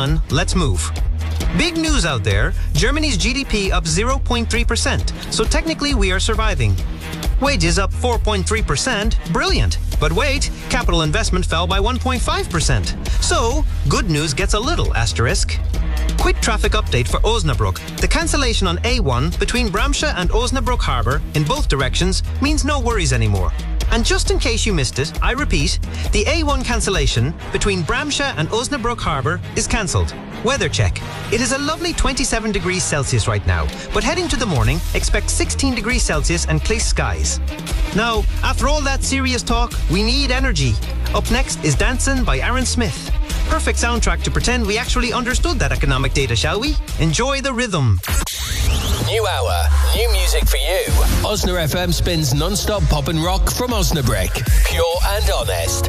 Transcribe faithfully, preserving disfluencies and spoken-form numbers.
done, let's move. Big news out there. Germany's G D P up zero point three percent, so technically we are surviving. Wages up four point three percent, brilliant. But wait, capital investment fell by one point five percent. So, good news gets a little asterisk. Quick traffic update for Osnabrück. The cancellation on A one between Bramsche and Osnabrück Harbour in both directions means no worries anymore. And just in case you missed it, I repeat, the A one cancellation between Bramsche and Osnabrück Harbour is cancelled. Weather check. It is a lovely twenty-seven degrees Celsius right now, but heading to the morning, expect sixteen degrees Celsius and clear skies. Now, after all that serious talk, we need energy. Up next is Dancin' by Aaron Smith. Perfect soundtrack to pretend we actually understood that economic data, shall we? Enjoy the rhythm. New hour, new music for you. Osna F M spins non-stop pop and rock from Osnabrück. Pure and honest.